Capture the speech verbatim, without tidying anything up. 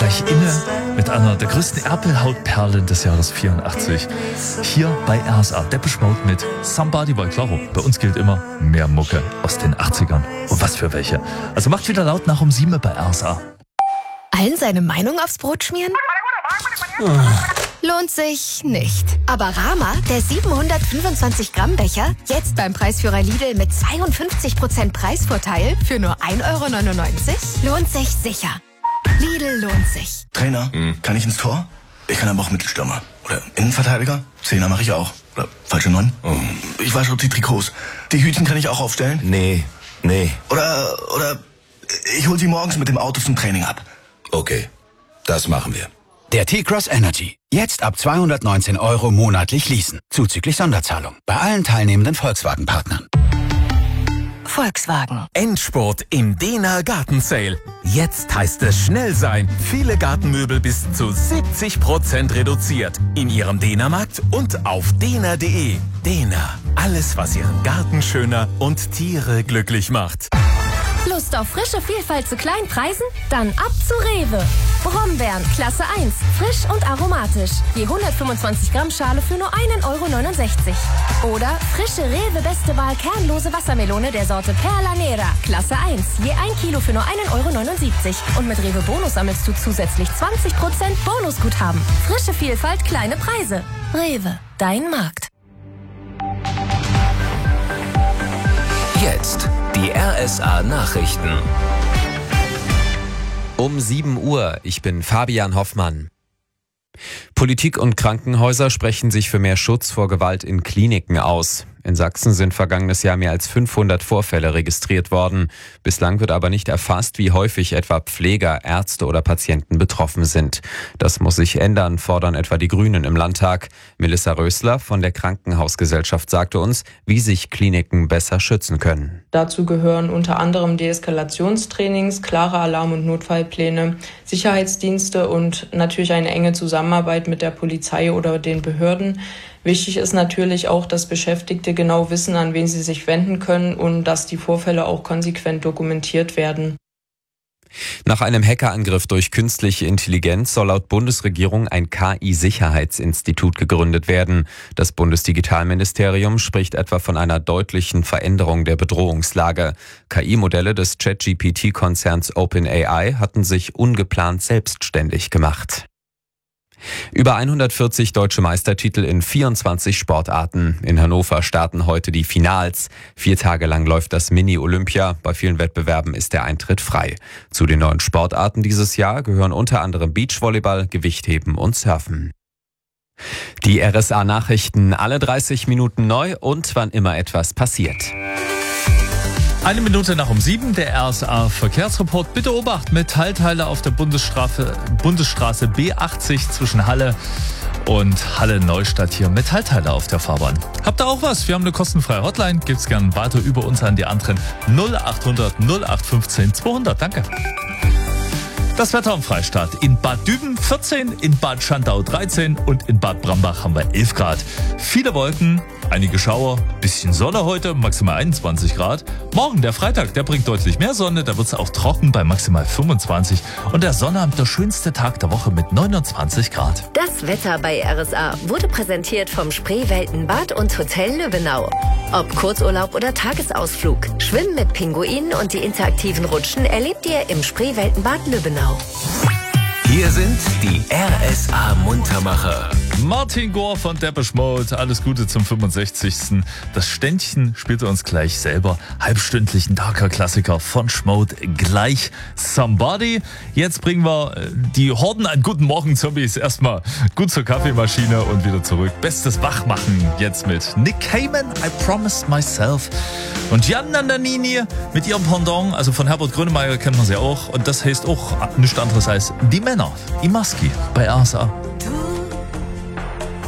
gleich inne mit einer der größten Erpelhautperlen des Jahres vierundachtzig. Hier bei R S A Depeche Mode mit Somebody, weil klaro, bei uns gilt immer mehr Mucke aus den achtzigern. Und was für welche. Also macht wieder laut nach um sieben bei R S A. Allen seine Meinung aufs Brot schmieren? Lohnt sich nicht. Aber Rama, der siebenhundertfünfundzwanzig Gramm Becher, jetzt beim Preisführer Lidl mit zweiundfünfzig Prozent Preisvorteil für nur ein Euro neunundneunzig, lohnt sich sicher. Lidl lohnt sich. Trainer, mhm. kann ich ins Tor? Ich kann aber auch Mittelstürmer. Oder Innenverteidiger? Zehner mache ich auch. Oder falsche Neun? Oh. Ich wasche die Trikots. Die Hütchen kann ich auch aufstellen? Nee, nee. Oder, oder ich hol sie morgens mit dem Auto zum Training ab. Okay, das machen wir. Der T-Cross Energy. Jetzt ab zweihundertneunzehn Euro monatlich leasen. Zuzüglich Sonderzahlung. Bei allen teilnehmenden Volkswagen-Partnern. Volkswagen. Endspurt im Dehner Garten Sale. Jetzt heißt es schnell sein. Viele Gartenmöbel bis zu siebzig Prozent reduziert. In Ihrem Dehnermarkt und auf dehner punkt de. Dehner. Alles, was Ihren Garten schöner und Tiere glücklich macht. Lust auf frische Vielfalt zu kleinen Preisen? Dann ab zu Rewe. Brombeeren, Klasse eins. Frisch und aromatisch. Je hundertfünfundzwanzig Gramm Schale für nur ein Euro neunundsechzig. Oder frische Rewe Beste Wahl kernlose Wassermelone der Sorte Perla Nera. Klasse eins. Je ein Kilo für nur ein Euro neunundsiebzig. Und mit Rewe Bonus sammelst du zusätzlich zwanzig Prozent Bonusguthaben. Frische Vielfalt, kleine Preise. Rewe, dein Markt. Jetzt die R S A Nachrichten. Um sieben Uhr, ich bin Fabian Hoffmann. Politik und Krankenhäuser sprechen sich für mehr Schutz vor Gewalt in Kliniken aus. In Sachsen sind vergangenes Jahr mehr als fünfhundert Vorfälle registriert worden. Bislang wird aber nicht erfasst, wie häufig etwa Pfleger, Ärzte oder Patienten betroffen sind. Das muss sich ändern, fordern etwa die Grünen im Landtag. Melissa Rösler von der Krankenhausgesellschaft sagte uns, wie sich Kliniken besser schützen können. Dazu gehören unter anderem Deeskalationstrainings, klare Alarm- und Notfallpläne, Sicherheitsdienste und natürlich eine enge Zusammenarbeit mit der Polizei oder den Behörden. Wichtig ist natürlich auch, dass Beschäftigte genau wissen, an wen sie sich wenden können und dass die Vorfälle auch konsequent dokumentiert werden. Nach einem Hackerangriff durch künstliche Intelligenz soll laut Bundesregierung ein K I-Sicherheitsinstitut gegründet werden. Das Bundesdigitalministerium spricht etwa von einer deutlichen Veränderung der Bedrohungslage. K I-Modelle des Chat-G P T-Konzerns OpenAI hatten sich ungeplant selbstständig gemacht. Über hundertvierzig deutsche Meistertitel in vierundzwanzig Sportarten. In Hannover starten heute die Finals. Vier Tage lang läuft das Mini-Olympia. Bei vielen Wettbewerben ist der Eintritt frei. Zu den neuen Sportarten dieses Jahr gehören unter anderem Beachvolleyball, Gewichtheben und Surfen. Die R S A-Nachrichten alle dreißig Minuten neu und wann immer etwas passiert. Eine Minute nach um sieben, der R S A-Verkehrsreport. Bitte Obacht, Metallteile auf der Bundesstraße, Bundesstraße B achtzig zwischen Halle und Halle-Neustadt hier. Metallteile auf der Fahrbahn. Habt ihr auch was? Wir haben eine kostenfreie Hotline. Gibt's gern weiter über uns an die anderen null achthundert null acht fünfzehn zweihundert. Danke. Das Wetter im Freistaat. In Bad Düben vierzehn, in Bad Schandau dreizehn und in Bad Brambach haben wir elf Grad. Viele Wolken, einige Schauer, bisschen Sonne heute, maximal einundzwanzig Grad. Morgen, der Freitag, der bringt deutlich mehr Sonne, da wird es auch trocken bei maximal fünfundzwanzig. Und der Sonnabend, der schönste Tag der Woche mit neunundzwanzig Grad. Das Wetter bei R S A wurde präsentiert vom Spreeweltenbad und Hotel Löbenau. Ob Kurzurlaub oder Tagesausflug, Schwimmen mit Pinguinen und die interaktiven Rutschen erlebt ihr im Spreeweltenbad Löbenau. Hier sind die R S A-Muntermacher. Martin Gore von Depeche Mode, alles Gute zum fünfundsechzigsten Das Ständchen spielt er uns gleich selber. Halbstündlichen Darker-Klassiker von Schmode gleich Somebody. Jetzt bringen wir die Horden an Guten Morgen Zombies erstmal gut zur Kaffeemaschine und wieder zurück. Bestes Wachmachen jetzt mit Nick Cayman, I Promised Myself. Und Jan Nannini mit ihrem Pendant, also von Herbert Grönemeyer kennt man sie auch. Und das heißt auch nichts anderes als Die Männer, Imaski bei R S A.